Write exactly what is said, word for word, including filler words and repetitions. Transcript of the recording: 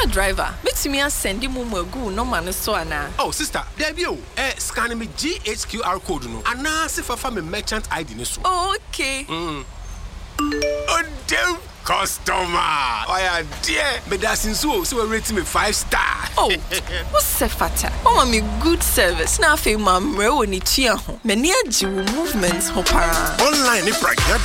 car driver, bet me send him a go no man so ana. Oh, sister, there be eh scan me G H Q R code no. Ana se fa me merchant I D ni so. Oh, okay. Mm. Oh, damn customer. Oh yeah, dear. Me da sinso so we rate me five star. Oh, what's se fata? Oh, me good service. Na fe ma mre woni tua ho. Me ne agi movements ho para. Online ni practice